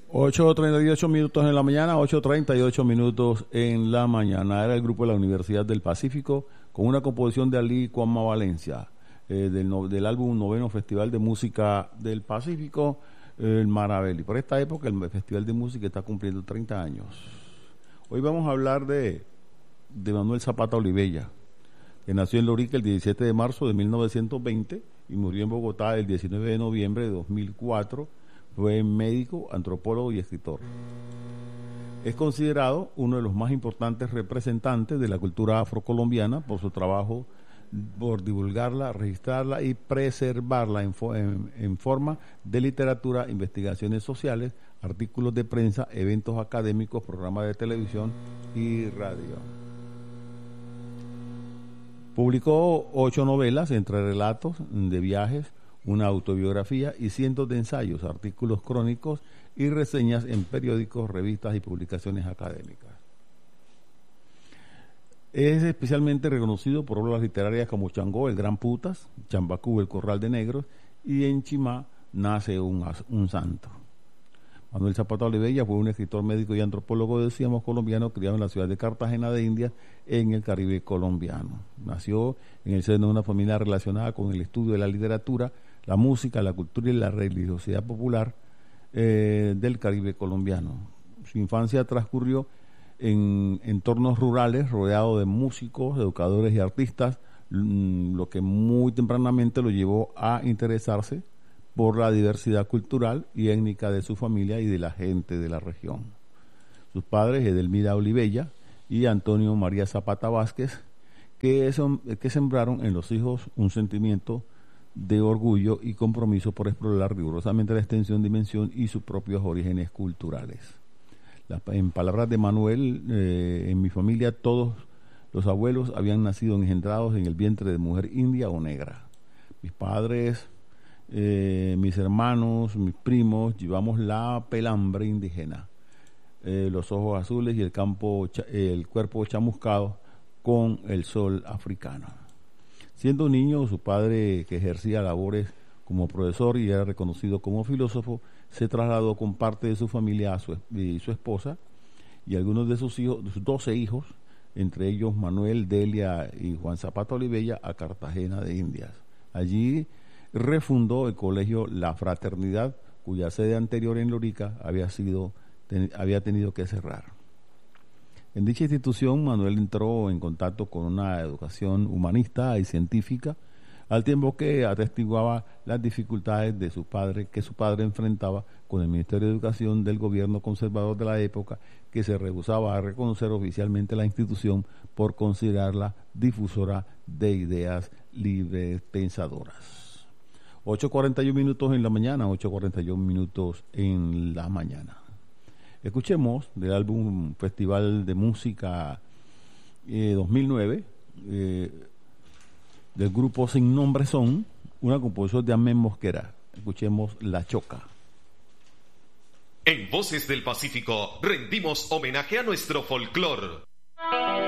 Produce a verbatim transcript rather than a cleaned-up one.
ocho treinta y ocho minutos en la mañana, ocho treinta y ocho minutos en la mañana. Era el grupo de la Universidad del Pacífico con una composición de Ali Cuama Valencia, eh, del, no, del álbum Noveno Festival de Música del Pacífico, eh, el Marabel. Y por esta época el Festival de Música está cumpliendo treinta años. Hoy vamos a hablar de, de Manuel Zapata Olivella, que nació en Lorica el diecisiete de marzo de mil novecientos veinte y murió en Bogotá el diecinueve de noviembre de dos mil cuatro. Fue médico, antropólogo y escritor. Es considerado uno de los más importantes representantes de la cultura afrocolombiana por su trabajo por divulgarla, registrarla y preservarla en, fo- en, en forma de literatura, investigaciones sociales, artículos de prensa, eventos académicos, programas de televisión y radio. Publicó ocho novelas, entre relatos de viajes, una autobiografía y cientos de ensayos, artículos crónicos y reseñas en periódicos, revistas y publicaciones académicas. Es especialmente reconocido por obras literarias como Changó, el Gran Putas, Chambacú, el Corral de Negros, y en Chimá nace un, un santo. Manuel Zapata Olivella fue un escritor, médico y antropólogo, decíamos, colombiano, criado en la ciudad de Cartagena de Indias, en el Caribe colombiano. Nació en el seno de una familia relacionada con el estudio de la literatura, la música, la cultura y la religiosidad popular eh, del Caribe colombiano. Su infancia transcurrió en entornos rurales, rodeado de músicos, educadores y artistas, lo que muy tempranamente lo llevó a interesarse por la diversidad cultural y étnica de su familia y de la gente de la región. Sus padres, Edelmira Olivella y Antonio María Zapata Vázquez, que, son, que sembraron en los hijos un sentimiento de orgullo y compromiso por explorar rigurosamente la extensión, dimensión y sus propios orígenes culturales. La, en palabras de Manuel, eh, en mi familia todos los abuelos habían nacido engendrados en el vientre de mujer india o negra. Mis padres, eh, mis hermanos, mis primos, llevamos la pelambre indígena, eh, los ojos azules y el, campo, el cuerpo chamuscado con el sol africano. Siendo niño, su padre, que ejercía labores como profesor y era reconocido como filósofo, se trasladó con parte de su familia a su, y su esposa y algunos de sus hijos, sus doce hijos, entre ellos Manuel, Delia y Juan Zapata Olivella, a Cartagena de Indias. Allí refundó el colegio La Fraternidad, cuya sede anterior en Lorica había, sido, ten, había tenido que cerrar. En dicha institución, Manuel entró en contacto con una educación humanista y científica, al tiempo que atestiguaba las dificultades de su padre, que su padre enfrentaba con el Ministerio de Educación del gobierno conservador de la época, que se rehusaba a reconocer oficialmente la institución por considerarla difusora de ideas libres pensadoras. ocho cuarenta y uno minutos en la mañana, ocho cuarenta y uno minutos en la mañana. Escuchemos del álbum Festival de Música eh, dos mil nueve, eh, del grupo Sin Nombre Son, una composición de Amén Mosquera. Escuchemos La Choca. En Voces del Pacífico rendimos homenaje a nuestro folclor.